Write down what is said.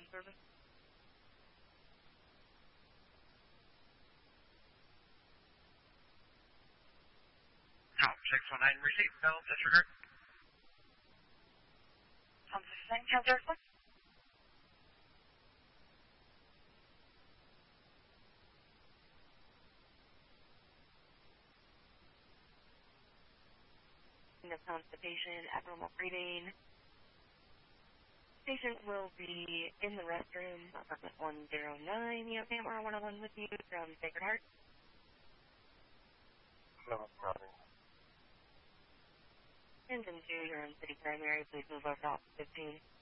service. No, 619 received. No, disregard. 619, how's your foot? Constipation, abnormal breathing. Patient will be in the restroom, apartment 109. You have camera 101 with you from Sacred Heart. No, nothing. Engine 2, you're in city primary. Please move over to 15.